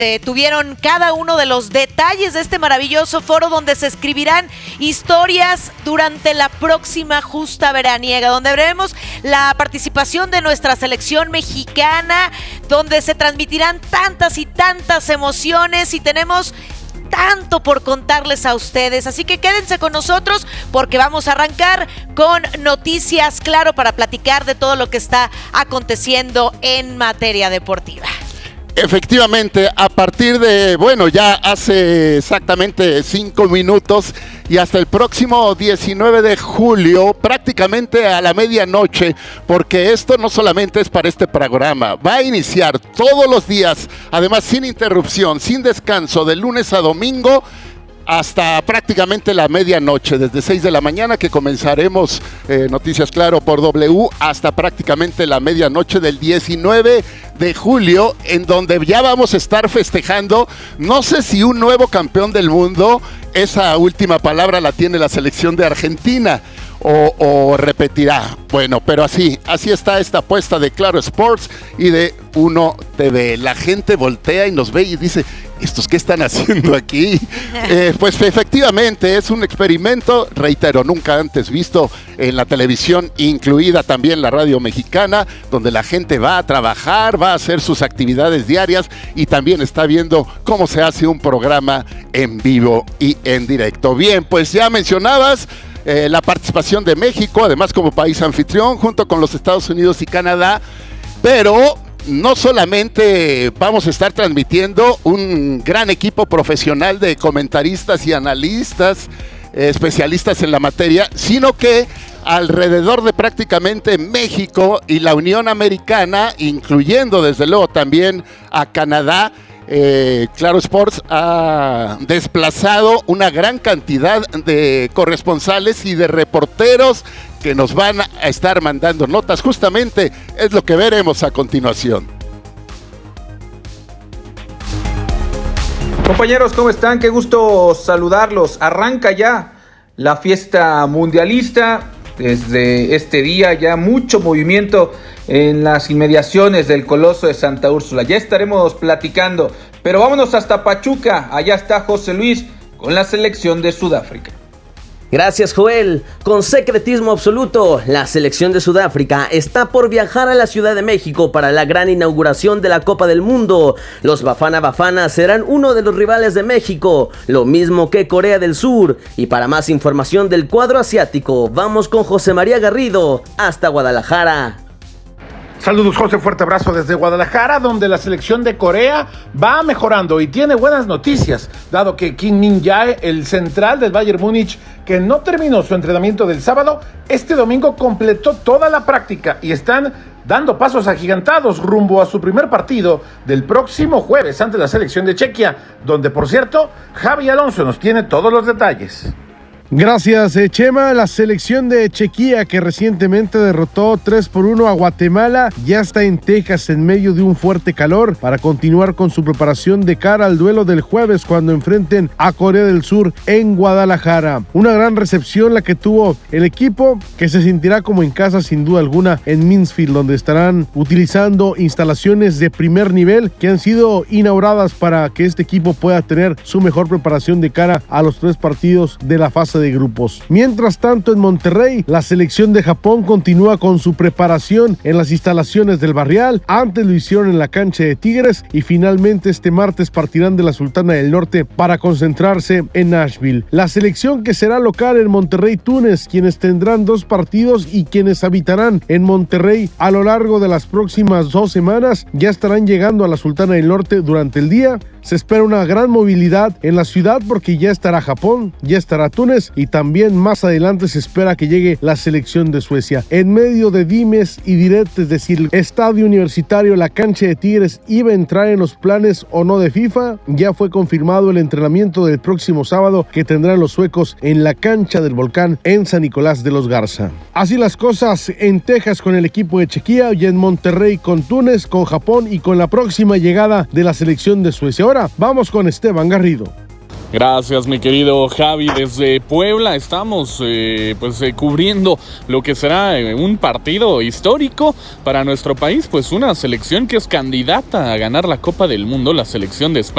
tuvieron cada uno de los detalles de este maravilloso foro donde se escribirán historias durante la próxima justa veraniega, donde veremos la participación de nuestra selección mexicana, donde se transmitirán tantas y tantas emociones y tenemos tanto por contarles a ustedes, así que quédense con nosotros porque vamos a arrancar con Noticias Claro para platicar de todo lo que está aconteciendo en materia deportiva. Efectivamente, a partir de, ya hace exactamente 5 minutos y hasta el próximo 19 de julio, prácticamente a la medianoche, porque esto no solamente es para este programa, va a iniciar todos los días, además sin interrupción, sin descanso, de lunes a domingo, hasta prácticamente la medianoche, desde 6 de la mañana que comenzaremos Noticias Claro por W, hasta prácticamente la medianoche del 19 de julio, en donde ya vamos a estar festejando, no sé si un nuevo campeón del mundo, esa última palabra la tiene la selección de Argentina, o repetirá. Bueno, pero así está esta apuesta de Claro Sports y de Uno TV. La gente voltea y nos ve y dice, ¿estos qué están haciendo aquí? Pues efectivamente es un experimento, reitero, nunca antes visto en la televisión, incluida también la radio mexicana, donde la gente va a trabajar, va a hacer sus actividades diarias y también está viendo cómo se hace un programa en vivo y en directo. Bien, pues ya mencionabas la participación de México, además como país anfitrión, junto con los Estados Unidos y Canadá, pero no solamente vamos a estar transmitiendo un gran equipo profesional de comentaristas y analistas, especialistas en la materia, sino que alrededor de prácticamente México y la Unión Americana, incluyendo desde luego también a Canadá, Claro Sports ha desplazado una gran cantidad de corresponsales y de reporteros que nos van a estar mandando notas. Justamente es lo que veremos a continuación. Compañeros, ¿cómo están? Qué gusto saludarlos. Arranca ya la fiesta mundialista. Desde este día ya mucho movimiento en las inmediaciones del Coloso de Santa Úrsula. Ya estaremos platicando, pero vámonos hasta Pachuca. Allá está José Luis con la selección de Sudáfrica. Gracias, Joel. Con secretismo absoluto, la selección de Sudáfrica está por viajar a la Ciudad de México para la gran inauguración de la Copa del Mundo. Los Bafana Bafana serán uno de los rivales de México, lo mismo que Corea del Sur. Y para más información del cuadro asiático, vamos con José María Garrido hasta Guadalajara. Saludos, José, fuerte abrazo desde Guadalajara, donde la selección de Corea va mejorando y tiene buenas noticias, dado que Kim Min-jae, el central del Bayern Múnich, que no terminó su entrenamiento del sábado, este domingo completó toda la práctica y están dando pasos agigantados rumbo a su primer partido del próximo jueves ante la selección de Chequia, donde, por cierto, Javi Alonso nos tiene todos los detalles. Gracias, Chema. La selección de Chequia, que recientemente derrotó 3-1 a Guatemala, ya está en Texas en medio de un fuerte calor para continuar con su preparación de cara al duelo del jueves cuando enfrenten a Corea del Sur en Guadalajara. Una gran recepción la que tuvo el equipo, que se sentirá como en casa sin duda alguna en Mansfield, donde estarán utilizando instalaciones de primer nivel que han sido inauguradas para que este equipo pueda tener su mejor preparación de cara a los 3 partidos de la fase de grupos. Mientras tanto, en Monterrey, la selección de Japón continúa con su preparación en las instalaciones del Barrial. Antes lo hicieron en la cancha de Tigres y finalmente este martes partirán de la Sultana del Norte para concentrarse en Nashville. La selección que será local en Monterrey, Túnez, quienes tendrán 2 partidos y quienes habitarán en Monterrey a lo largo de las próximas 2 semanas, ya estarán llegando a la Sultana del Norte durante el día. Se espera una gran movilidad en la ciudad porque ya estará Japón, ya estará Túnez y también más adelante se espera que llegue la selección de Suecia. En medio de dimes y diretes, es decir, estadio universitario, la cancha de Tigres iba a entrar en los planes o no de FIFA, ya fue confirmado el entrenamiento del próximo sábado que tendrán los suecos en la cancha del Volcán en San Nicolás de los Garza. Así las cosas en Texas con el equipo de Chequia y en Monterrey con Túnez, con Japón y con la próxima llegada de la selección de Suecia. Ahora vamos con Esteban Garrido. Gracias, mi querido Javi. Desde Puebla estamos cubriendo lo que será un partido histórico para nuestro país, pues una selección que es candidata a ganar la Copa del Mundo, la selección de España.